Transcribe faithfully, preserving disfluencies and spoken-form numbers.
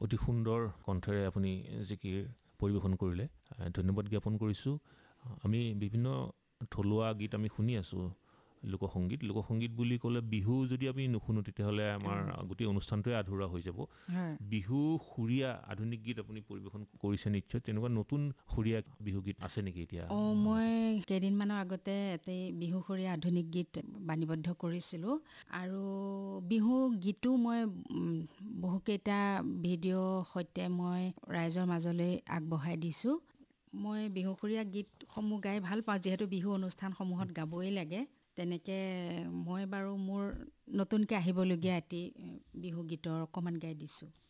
অতি সুন্দৰ কণ্ঠৰে আপুনি জিকিৰ পৰিৱেশন কৰিলে, ধন্যবাদ জ্ঞাপন কৰিছোঁ। আমি বিভিন্ন থলুৱা গীত আমি শুনি আছোঁ, লোকসংগীত লোকসংগীত বুলি ক'লে বিহু যদি আমি নুশুনো তেতিয়াহ'লে আমাৰ গোটেই অনুষ্ঠানটোৱে আধৰুৱা হৈ যাব। বিহু সুৰীয়া আধুনিক গীত আপুনি পৰিৱেশন কৰিছে নিশ্চয়, তেনেকুৱা নতুন সুৰীয়া বিহু গীত আছে নেকি এতিয়া? অঁ, মই কেইদিনমানৰ আগতে এটি বিহু সুৰীয়া আধুনিক গীত বাণীবদ্ধ কৰিছিলোঁ আৰু বিহু গীতো মই বহুকেইটা ভিডিঅ'ৰ সৈতে মই ৰাইজৰ মাজলৈ আগবঢ়াই দিছোঁ। মই বিহুসুৰীয়া গীতসমূহ গাই ভাল পাওঁ, যিহেতু বিহু অনুষ্ঠানসমূহত গাবই লাগে। তেনেকৈ মই বাৰু মোৰ নতুনকৈ আহিবলগীয়া এটি বিহু গীতৰ অকণমান গাই দিছোঁ।